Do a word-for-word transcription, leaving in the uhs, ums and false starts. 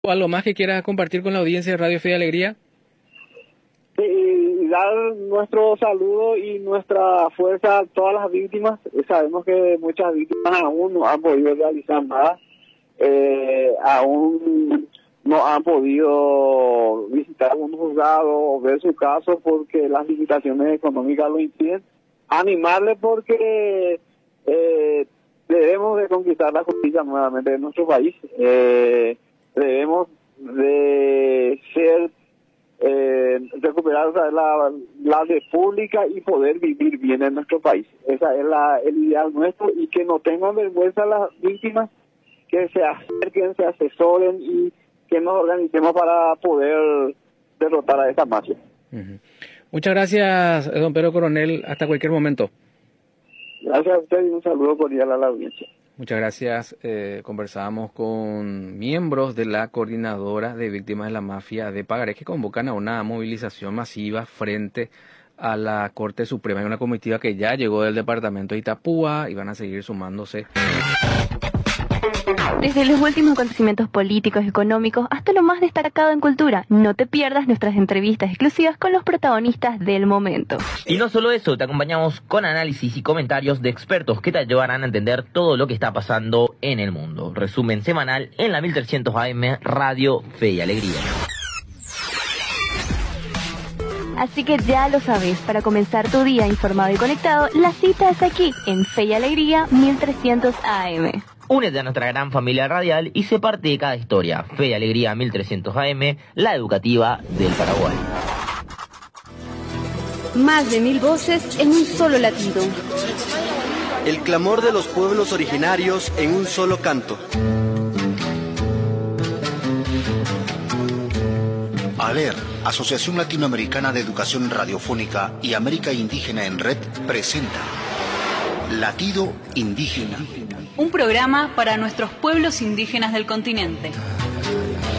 ¿Algo más que quieras compartir con la audiencia de Radio Fe y Alegría? Sí, y dar nuestro saludo y nuestra fuerza a todas las víctimas. Sabemos que muchas víctimas aún no han podido realizar nada, eh, aún no han podido visitar un juzgado o ver su caso porque las limitaciones económicas lo impiden. Animarle porque eh, debemos de conquistar la justicia nuevamente en nuestro país. Eh, debemos de ser eh, recuperar o sea, la, la república y poder vivir bien en nuestro país. Esa es la, el ideal nuestro, y que no tengan vergüenza las víctimas, que se acerquen, se asesoren y que nos organicemos para poder derrotar a esta mafia. Uh-huh. Muchas gracias, don Pedro Coronel. Hasta cualquier momento. Gracias a usted y un saludo cordial a la audiencia. Muchas gracias. Eh, conversábamos con miembros de la Coordinadora de Víctimas de la Mafia de Pagarés, que convocan a una movilización masiva frente a la Corte Suprema. Hay una comitiva que ya llegó del departamento de Itapúa y van a seguir sumándose. Desde los últimos acontecimientos políticos y económicos hasta lo más destacado en cultura, no te pierdas nuestras entrevistas exclusivas con los protagonistas del momento. Y no solo eso, te acompañamos con análisis y comentarios de expertos que te ayudarán a entender todo lo que está pasando en el mundo. Resumen semanal en la mil trescientos A M Radio Fe y Alegría. Así que ya lo sabes, para comenzar tu día informado y conectado, la cita es aquí, en Fe y Alegría mil trescientos A M. Únete a nuestra gran familia radial y sé parte de cada historia. Fe y Alegría mil trescientos A M, la educativa del Paraguay. Más de mil voces en un solo latido. El clamor de los pueblos originarios en un solo canto. ALER, Asociación Latinoamericana de Educación Radiofónica y América Indígena en Red, presenta Latido Indígena. Un programa para nuestros pueblos indígenas del continente.